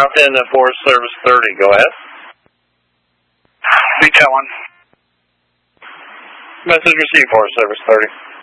dropped in at Forest Service 30. Go ahead. Be telling. Message received, Forest Service 30.